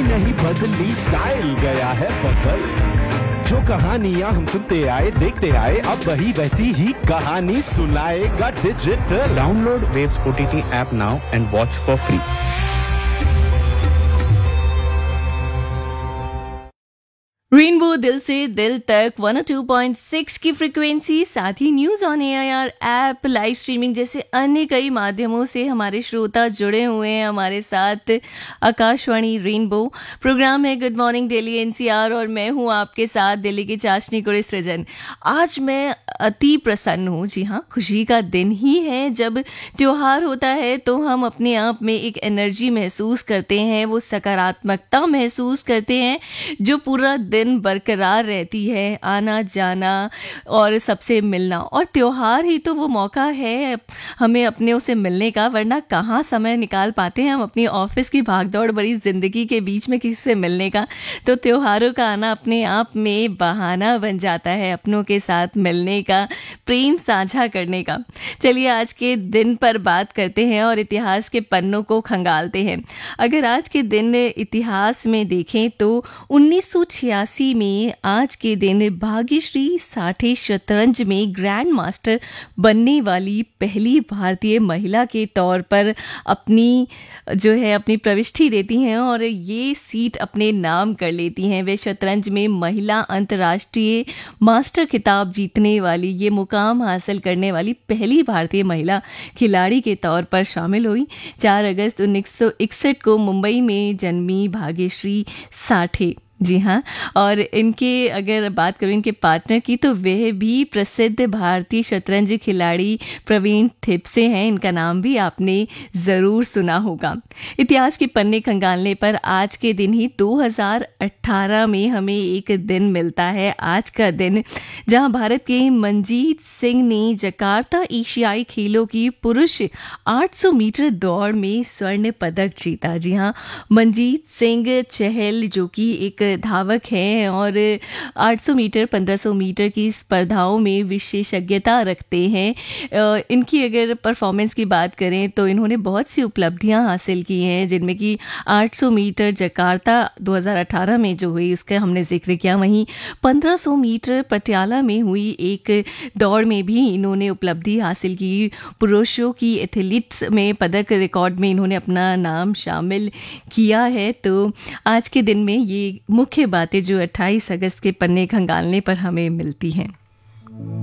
नहीं बदली, स्टाइल गया है बदल। जो कहानियां हम सुनते आए देखते आए, अब वही वैसी ही कहानी सुनाएगा digital. Download Waves OTT app now and watch for free. Rainbow दिल से दिल तक 102.6 की फ्रीक्वेंसी, साथ ही news on AIR app, live streaming जैसे अन्य कई माध्यमों से हमारे श्रोता जुड़े हुए हैं हमारे साथ। आकाशवाणी रेनबो प्रोग्राम है गुड मॉर्निंग दिल्ली एनसीआर और मैं हूं आपके साथ दिल्ली की चाशनी कुरे सृजन। आज मैं अति प्रसन्न हूं। जी हाँ, खुशी का दिन ही है। जब त्योहार होता है तो हम अपने आप में एक एनर्जी महसूस करते हैं, वो सकारात्मकता महसूस करते हैं जो पूरा दिन बरकरार रहती है, आना जाना और सबसे मिलना। और त्योहार ही तो वो मौका है हमें अपने से मिलने का, वरना कहाँ समय निकाल पाते हैं हम अपनी ऑफिस की भागदौड़ भरी जिंदगी के बीच में किसी से मिलने का। तो त्योहारों का आना अपने आप में बहाना बन जाता है अपनों के साथ मिलने का, प्रेम साझा करने का। चलिए आज के दिन पर बात करते हैं और इतिहास के पन्नों को खंगालते हैं। अगर आज के दिन इतिहास में देखें तो 1986 में आज के दिन भाग्यश्री साठे शतरंज में ग्रैंड मास्टर बनने वाली पहली भारतीय महिला के तौर पर अपनी प्रविष्टि देती हैं और ये सीट अपने नाम कर लेती हैं। वे शतरंज में महिला अंतर्राष्ट्रीय मास्टर खिताब जीतने वाली, ये मुकाम हासिल करने वाली पहली भारतीय महिला खिलाड़ी के तौर पर शामिल हुई। 4 अगस्त 1961 को मुंबई में जन्मी भाग्यश्री साठे। जी हाँ, और इनके अगर बात करूँ इनके पार्टनर की तो वह भी प्रसिद्ध भारतीय शतरंज खिलाड़ी प्रवीण थिप्से हैं। इनका नाम भी आपने ज़रूर सुना होगा। इतिहास के पन्ने खंगालने पर आज के दिन ही 2018 में हमें एक दिन मिलता है, आज का दिन, जहां भारत के मनजीत सिंह ने जकार्ता एशियाई खेलों की पुरुष 800 मीटर दौड़ में स्वर्ण पदक जीता। जी हाँ, मनजीत सिंह चहल जो कि एक धावक हैं और 800 मीटर 1500 मीटर की स्पर्धाओं में विशेषज्ञता रखते हैं। इनकी अगर परफॉर्मेंस की बात करें तो इन्होंने बहुत सी उपलब्धियां हासिल की हैं, जिनमें कि 800 मीटर जकार्ता 2018 में जो हुई उसका हमने जिक्र किया। वहीं 1500 मीटर पटियाला में हुई एक दौड़ में भी इन्होंने उपलब्धि हासिल की। पुरुषों की एथलीट्स में पदक रिकॉर्ड में इन्होंने अपना नाम शामिल किया है। तो आज के दिन में ये मुख्य बातें जो 28 अगस्त के पन्ने खंगालने पर हमें मिलती हैं।